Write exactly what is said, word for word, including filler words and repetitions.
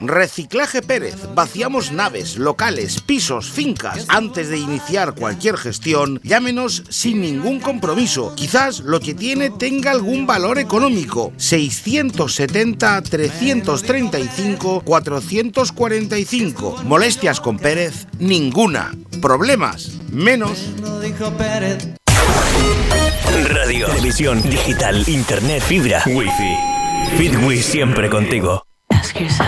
Reciclaje Pérez. Vaciamos naves, locales, pisos, fincas. Antes de iniciar cualquier gestión, llámenos sin ningún compromiso. Quizás lo que tiene tenga algún valor económico. seiscientos setenta, trescientos treinta y cinco, cuatrocientos cuarenta y cinco. Molestias con Pérez, ninguna. Problemas, menos. Radio, televisión, digital, internet, fibra, wifi. Fitwi siempre contigo. Ask yourself.